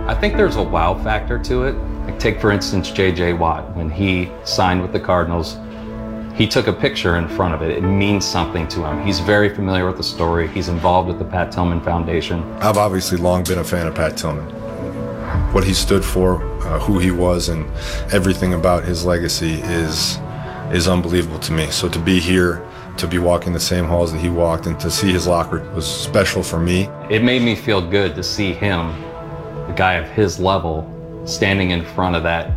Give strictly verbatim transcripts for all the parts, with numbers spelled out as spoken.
I think there's a wow factor to it. Like take, for instance, J J Watt. When he signed with the Cardinals, he took a picture in front of it. It means something to him. He's very familiar with the story. He's involved with the Pat Tillman Foundation. I've obviously long been a fan of Pat Tillman. What he stood for, uh, who he was, and everything about his legacy is is unbelievable to me. So to be here, to be walking the same halls that he walked, and to see his locker was special for me. It made me feel good to see him, the guy of his level, standing in front of that,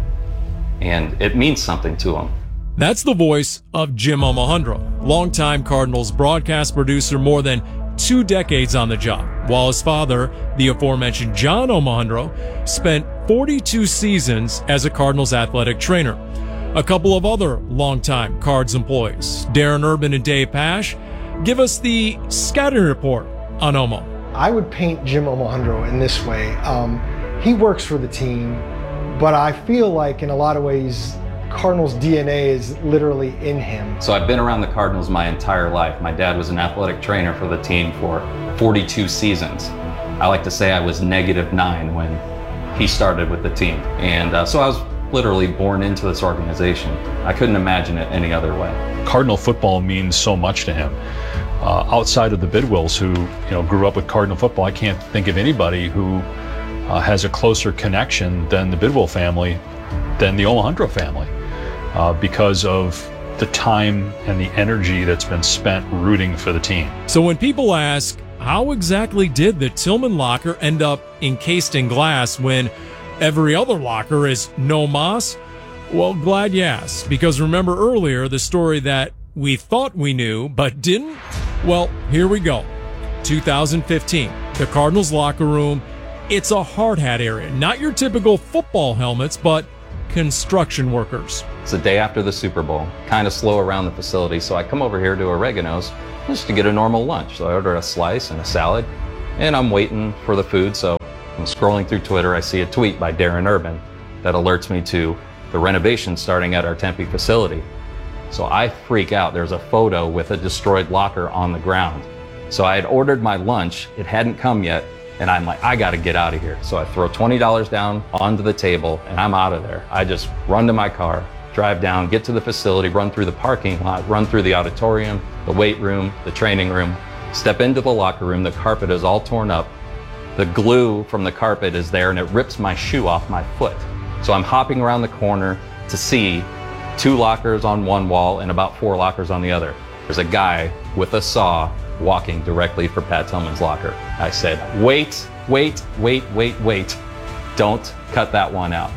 and it means something to him. That's the voice of Jim Omohundro, longtime Cardinals broadcast producer, more than two decades on the job, while his father, the aforementioned John Omohundro, spent forty-two seasons as a Cardinals athletic trainer. A couple of other longtime Cards employees, Darren Urban and Dave Pasch, give us the scouting report on Omo. I would paint Jim Omohundro in this way. Um, he works for the team, but I feel like in a lot of ways, Cardinals D N A is literally in him. So I've been around the Cardinals my entire life. My dad was an athletic trainer for the team for forty-two seasons. I like to say I was negative nine when he started with the team. And uh, so I was literally born into this organization. I couldn't imagine it any other way. Cardinal football means so much to him. Uh, outside of the Bidwills, who you know grew up with Cardinal football, I can't think of anybody who uh, has a closer connection than the Bidwill family, than the Omohundro family. Uh, because of the time and the energy that's been spent rooting for the team. So when people ask, how exactly did the Tillman locker end up encased in glass when every other locker is no moss? Well, glad you asked, because remember earlier the story that we thought we knew but didn't? Well, here we go. two thousand fifteen, the Cardinals locker room, it's a hard hat area. Not your typical football helmets, but construction workers. It's the day after the Super Bowl, kind of slow around the facility, so I come over here to Oregano's just to get a normal lunch. So I order a slice and a salad, and I'm waiting for the food. So I'm scrolling through Twitter, I see a tweet by Darren Urban that alerts me to the renovation starting at our Tempe facility. So I freak out. There's a photo with a destroyed locker on the ground. So I had ordered my lunch, it hadn't come yet, and I'm like, I gotta get out of here. So I throw twenty dollars down onto the table and I'm out of there. I just run to my car, drive down, get to the facility, run through the parking lot, run through the auditorium, the weight room, the training room, step into the locker room. The carpet is all torn up. The glue from the carpet is there and it rips my shoe off my foot. So I'm hopping around the corner to see two lockers on one wall and about four lockers on the other. There's a guy with a saw walking directly for Pat Tillman's locker. I said, wait, wait, wait, wait, wait. Don't cut that one out.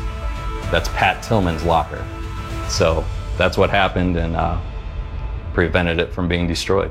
That's Pat Tillman's locker. So that's what happened, and uh, prevented it from being destroyed.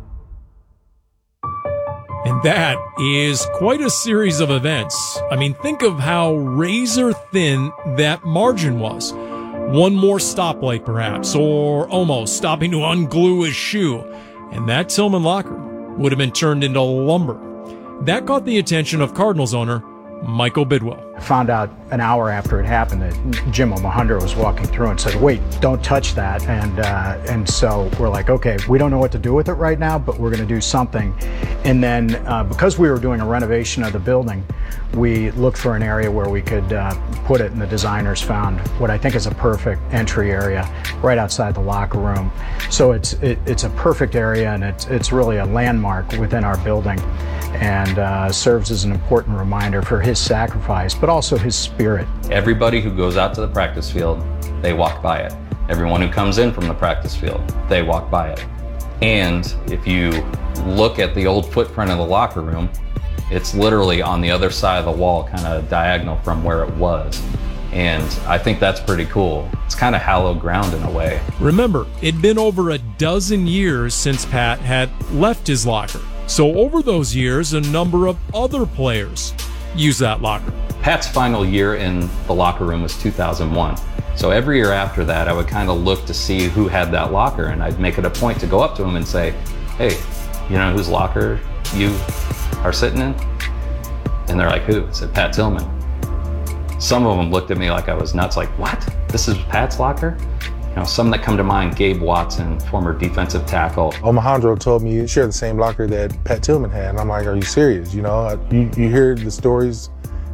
And that is quite a series of events. I mean, think of how razor thin that margin was. One more stoplight, perhaps, or almost stopping to unglue his shoe, and that Tillman locker would have been turned into lumber. That caught the attention of Cardinals owner Michael Bidwill. I found out an hour after it happened that Jim Omohundro was walking through and said, wait, don't touch that. And uh, and so we're like, okay, we don't know what to do with it right now, but we're going to do something. And then uh, because we were doing a renovation of the building, we looked for an area where we could uh, put it, and the designers found what I think is a perfect entry area right outside the locker room. So it's it, it's a perfect area, and it's, it's really a landmark within our building, and uh, serves as an important reminder for his sacrifice, but also his spirit. Everybody who goes out to the practice field, they walk by it. Everyone who comes in from the practice field, they walk by it. And if you look at the old footprint of the locker room, it's literally on the other side of the wall, kind of diagonal from where it was. And I think that's pretty cool. It's kind of hallowed ground in a way. Remember, it'd been over a dozen years since Pat had left his locker. So over those years, a number of other players used that locker. Pat's final year in the locker room was two thousand one. So every year after that, I would kind of look to see who had that locker, and I'd make it a point to go up to him and say, hey, you know whose locker you are sitting in? And they're like, who? I said, Pat Tillman. Some of them looked at me like I was nuts, like, what? This is Pat's locker? You know, some that come to mind, Gabe Watson, former defensive tackle. Omohundro told me you share the same locker that Pat Tillman had. And I'm like, are you serious? You know, you, you hear the stories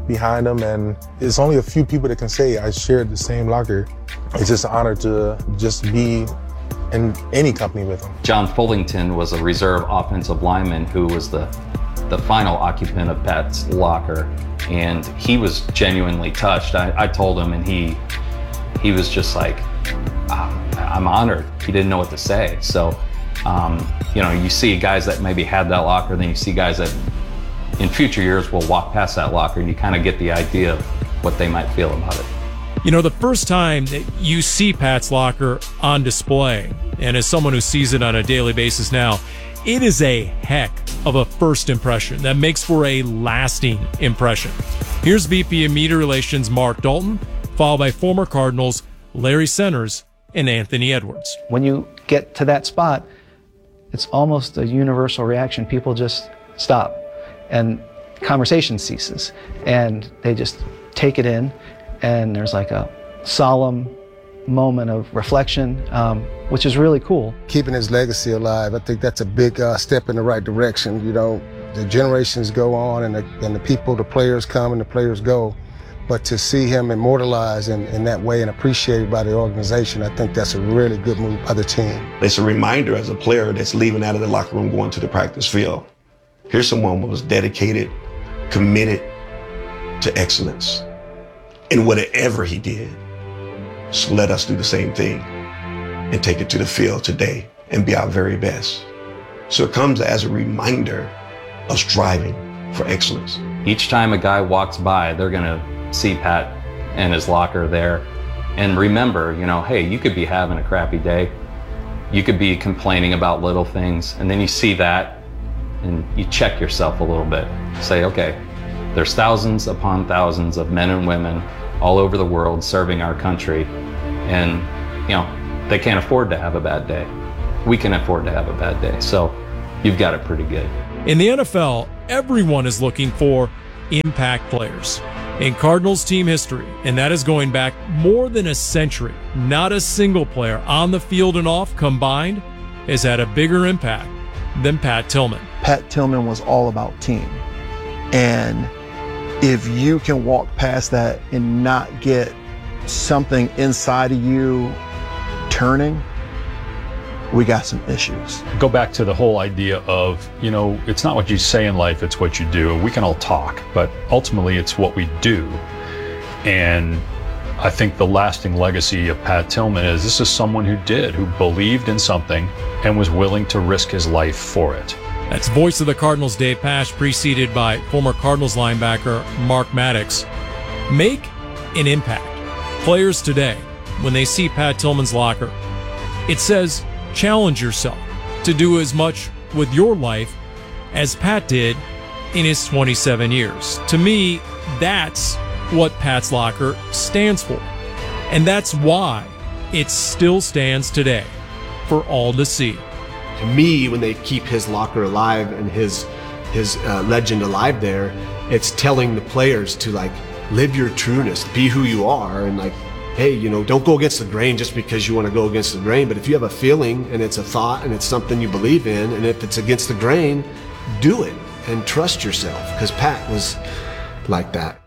behind him, and it's only a few people that can say I shared the same locker. It's just an honor to just be in any company with him. John Fullington was a reserve offensive lineman who was the the final occupant of Pat's locker, and he was genuinely touched. I, I told him, and he he was just like, I'm honored. He didn't know what to say. So, um, you know, you see guys that maybe had that locker, then you see guys that in future years will walk past that locker, and you kind of get the idea of what they might feel about it. You know, the first time that you see Pat's locker on display, and as someone who sees it on a daily basis now, it is a heck of a first impression that makes for a lasting impression. Here's V P of Media Relations Mark Dalton, followed by former Cardinals Larry Centers and Anthony Edwards. When you get to that spot, it's almost a universal reaction. People just stop and conversation ceases, and they just take it in, and there's like a solemn moment of reflection, um, which is really cool. Keeping his legacy alive, I think that's a big uh, step in the right direction. You know, the generations go on, and the, and the people, the players come and the players go. But to see him immortalized in, in that way and appreciated by the organization, I think that's a really good move by the team. It's a reminder as a player that's leaving out of the locker room going to the practice field. Here's someone who was dedicated, committed to excellence in whatever he did. So let us do the same thing and take it to the field today and be our very best. So it comes as a reminder of striving for excellence. Each time a guy walks by, they're going to see Pat and his locker there. And remember, you know, hey, you could be having a crappy day. You could be complaining about little things. And then you see that and you check yourself a little bit. Say, okay, there's thousands upon thousands of men and women all over the world serving our country. And, you know, they can't afford to have a bad day. We can afford to have a bad day. So you've got it pretty good. In the N F L, everyone is looking for impact players. In Cardinals team history, and that is going back more than a century, not a single player on the field and off combined has had a bigger impact than Pat Tillman. Pat Tillman was all about team. And if you can walk past that and not get something inside of you turning, we got some issues. Go back to the whole idea of, you know, it's not what you say in life, it's what you do. We can all talk, but ultimately it's what we do. And I think the lasting legacy of Pat Tillman is this is someone who did, who believed in something and was willing to risk his life for it. That's voice of the Cardinals, Dave Pasch, preceded by former Cardinals linebacker Mark Maddox. Make an impact. Players today, when they see Pat Tillman's locker, it says, challenge yourself to do as much with your life as Pat did in his twenty-seven years. To me, that's what Pat's locker stands for. And that's why it still stands today for all to see. To me, when they keep his locker alive and his his uh, legend alive there, it's telling the players to like live your trueness, be who you are, and like, hey, you know, don't go against the grain just because you want to go against the grain. But if you have a feeling and it's a thought and it's something you believe in, and if it's against the grain, do it and trust yourself, because Pat was like that.